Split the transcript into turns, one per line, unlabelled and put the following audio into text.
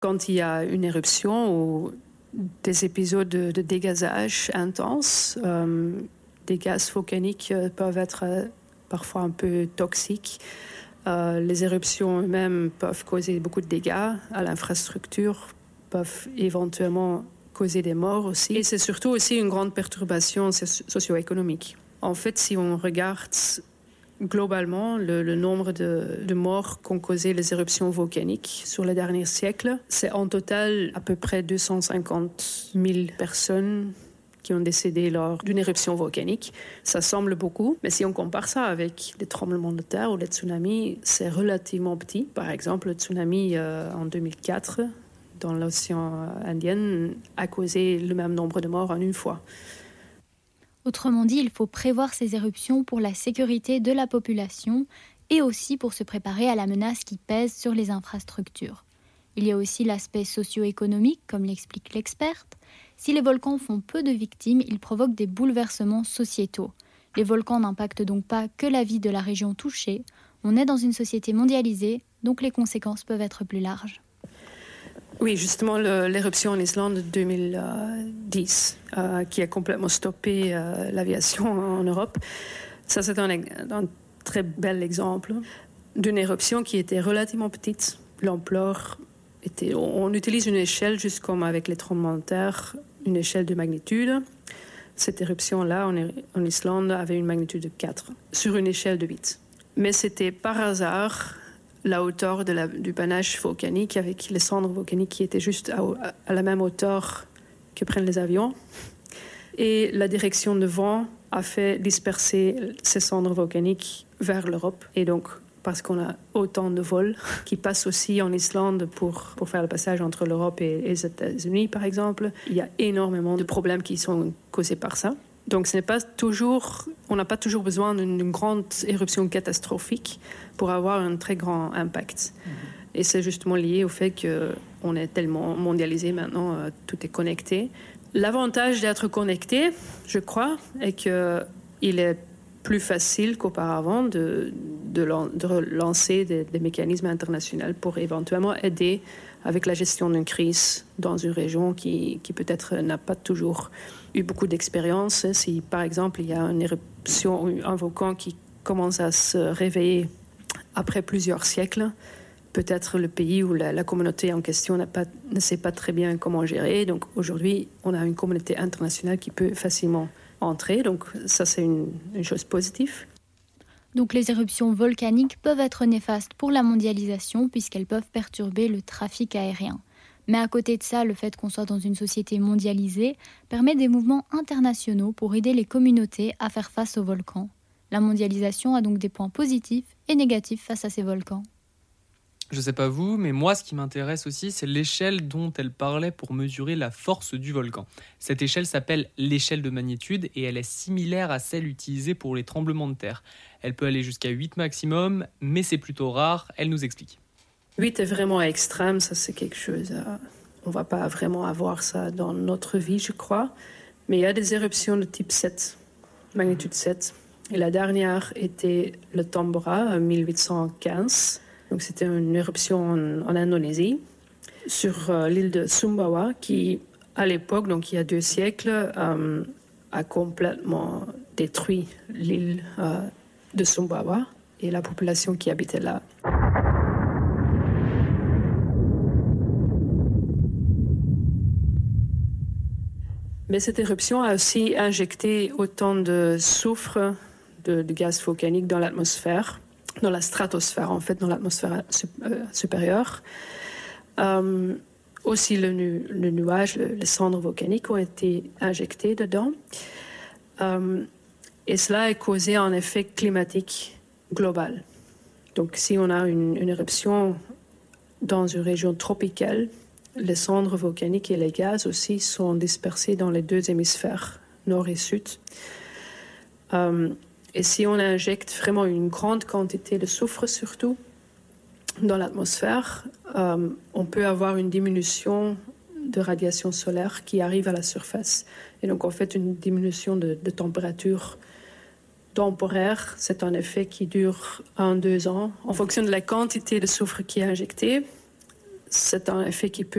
Quand il y a une éruption ou des épisodes de dégazage intenses, des gaz volcaniques peuvent être parfois un peu toxiques. Les éruptions elles-mêmes peuvent causer beaucoup de dégâts à l'infrastructure, peuvent éventuellement causer des morts aussi. Et c'est surtout aussi une grande perturbation socio-économique. En fait, si on regarde globalement le nombre de morts qu'ont causé les éruptions volcaniques sur les derniers siècles, c'est en total à peu près 250 000 personnes qui ont décédé lors d'une éruption volcanique. Ça semble beaucoup, mais si on compare ça avec les tremblements de terre ou les tsunamis, c'est relativement petit. Par exemple, le tsunami en 2004 dans l'océan Indien a causé le même nombre de morts en une fois.
Autrement dit, il faut prévoir ces éruptions pour la sécurité de la population et aussi pour se préparer à la menace qui pèse sur les infrastructures. Il y a aussi l'aspect socio-économique, comme l'explique l'experte. Si les volcans font peu de victimes, ils provoquent des bouleversements sociétaux. Les volcans n'impactent donc pas que la vie de la région touchée. On est dans une société mondialisée, donc les conséquences peuvent être plus larges.
Oui, justement, l'éruption en Islande de 2010, qui a complètement stoppé l'aviation en Europe, ça c'est un très bel exemple d'une éruption qui était relativement petite. L'ampleur était... On utilise une échelle, juste comme avec les tremblements de terre, une échelle de magnitude. Cette éruption-là, en Islande, avait une magnitude de 4, sur une échelle de 8. Mais c'était par hasard la hauteur du panache volcanique avec les cendres volcaniques qui étaient juste à la même hauteur que prennent les avions. Et la direction de vent a fait disperser ces cendres volcaniques vers l'Europe. Et donc, parce qu'on a autant de vols qui passent aussi en Islande pour faire le passage entre l'Europe et les États-Unis, par exemple, il y a énormément de problèmes qui sont causés par ça. Donc on n'a pas toujours besoin d'une grande éruption catastrophique pour avoir un très grand impact. Et c'est justement lié au fait qu'on est tellement mondialisé maintenant, tout est connecté. L'avantage d'être connecté, je crois, est qu'il est plus facile qu'auparavant de lancer des mécanismes internationaux pour éventuellement aider avec la gestion d'une crise dans une région qui peut-être n'a pas toujours eu beaucoup d'expérience. Si, par exemple, il y a une éruption ou un volcan qui commence à se réveiller après plusieurs siècles, peut-être le pays ou la communauté en question ne sait pas très bien comment gérer. Donc aujourd'hui, on a une communauté internationale qui peut facilement entrer. Donc ça, c'est une chose positive.
Donc les éruptions volcaniques peuvent être néfastes pour la mondialisation puisqu'elles peuvent perturber le trafic aérien. Mais à côté de ça, le fait qu'on soit dans une société mondialisée permet des mouvements internationaux pour aider les communautés à faire face aux volcans. La mondialisation a donc des points positifs et négatifs face à ces volcans.
Je sais pas vous, mais moi ce qui m'intéresse aussi, c'est l'échelle dont elle parlait pour mesurer la force du volcan. Cette échelle s'appelle l'échelle de magnitude et elle est similaire à celle utilisée pour les tremblements de terre. Elle peut aller jusqu'à 8 maximum, mais c'est plutôt rare, elle nous explique.
8 est vraiment extrême, ça c'est quelque chose... on va pas vraiment avoir ça dans notre vie, je crois. Mais il y a des éruptions de type 7, magnitude 7. Et la dernière était le Tambora, en 1815. Donc c'était une éruption en Indonésie, sur l'île de Sumbawa, qui, à l'époque, donc il y a 2 siècles, a complètement détruit l'île de Sumbawa et la population qui habitait là. Mais cette éruption a aussi injecté autant de soufre, de gaz volcanique dans l'atmosphère, dans la stratosphère, en fait, dans l'atmosphère supérieure. Aussi, le nuage, les cendres volcaniques ont été injectées dedans. Et cela a causé un effet climatique global. Donc, si on a une éruption dans une région tropicale, les cendres volcaniques et les gaz aussi sont dispersés dans les 2 hémisphères, nord et sud. Et si on injecte vraiment une grande quantité de soufre surtout dans l'atmosphère, on peut avoir une diminution de radiation solaire qui arrive à la surface. Et donc en fait une diminution de température temporaire. C'est un effet qui dure 1-2 ans. En fonction de la quantité de soufre qui est injectée, c'est un effet qui peut